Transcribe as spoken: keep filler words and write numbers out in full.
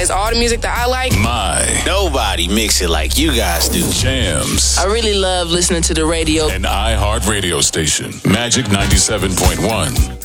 mix all the music that I like. My. Nobody mix it like you guys do. Jams. I really love listening to the radio. An iHeart radio station. Magic ninety-seven point one.